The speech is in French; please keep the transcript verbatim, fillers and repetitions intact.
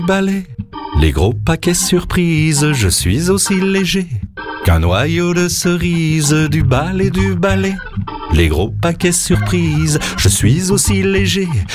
balai. Les gros paquets surprises, je suis aussi léger qu'un noyau de cerise, du balai, du balai. Les gros paquets surprises, je suis aussi léger